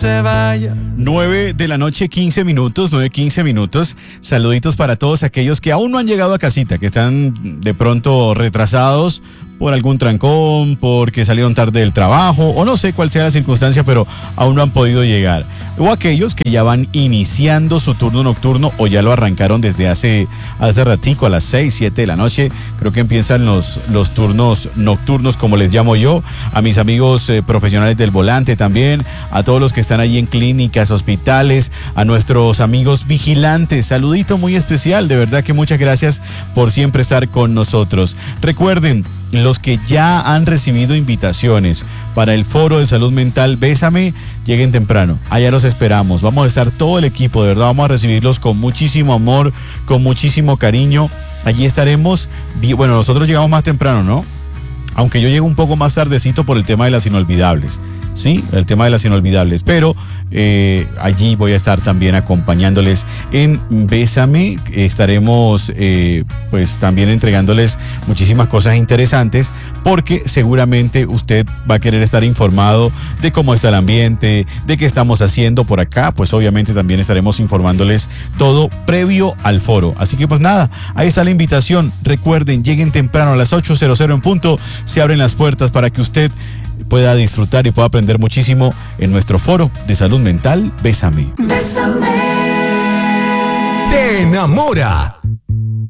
se vaya. 9 de la noche, 15 minutos, 9:15 minutos. Saluditos para todos aquellos que aún no han llegado a casita, que están de pronto retrasados por algún trancón, porque salieron tarde del trabajo, o no sé cuál sea la circunstancia, pero aún no han podido llegar. O aquellos que ya van iniciando su turno nocturno o ya lo arrancaron desde hace ratico, a las 6, 7 de la noche. Creo que empiezan los turnos nocturnos, como les llamo yo. A mis amigos profesionales del volante también, a todos los que están allí en clínicas, hospitales, a nuestros amigos vigilantes. Saludito muy especial, de verdad que muchas gracias por siempre estar con nosotros. Recuerden, los que ya han recibido invitaciones para el Foro de Salud Mental Bésame, lleguen temprano, allá los esperamos, vamos a estar todo el equipo, de verdad vamos a recibirlos con muchísimo amor, con muchísimo cariño, allí estaremos, bueno, nosotros llegamos más temprano, ¿no? Aunque yo llego un poco más tardecito por el tema de las inolvidables, ¿sí? El tema de las inolvidables, pero allí voy a estar también acompañándoles en Bésame. Estaremos pues también entregándoles muchísimas cosas interesantes, porque seguramente usted va a querer estar informado de cómo está el ambiente, de qué estamos haciendo por acá. Pues obviamente también estaremos informándoles todo previo al foro. Así que pues nada, ahí está la invitación. Recuerden, lleguen temprano, a las 8:00 en punto se abren las puertas para que usted pueda disfrutar y pueda aprender muchísimo en nuestro Foro de Salud Mental Bésame. Te enamora